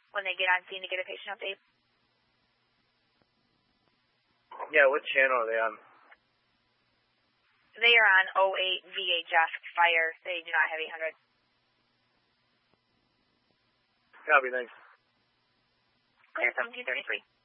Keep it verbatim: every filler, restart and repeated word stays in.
when they get on scene to get a patient update. Yeah, what channel are they on? They are on oh eight V H F Fire. They do not have eight hundred. Copy, thanks. Clear seventeen thirty-three.